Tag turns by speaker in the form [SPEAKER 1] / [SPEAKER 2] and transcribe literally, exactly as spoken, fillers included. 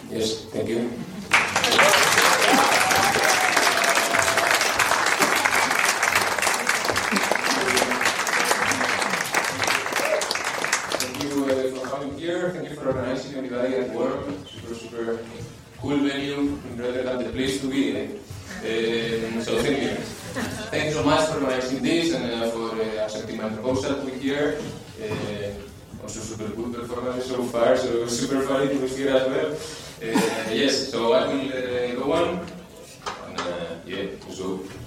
[SPEAKER 1] Yes, thank you. Thank you uh, for coming here. Thank you for organizing everybody at work. Super, super cool venue, rather than the place to be. Eh? Um, so thank you. Thank you so much for organizing this and uh, for uh, accepting my proposal to be here. Uh, also super good performance so far, so super funny to be here as well. Uh, yes, so I will uh, go on. And uh, yeah, so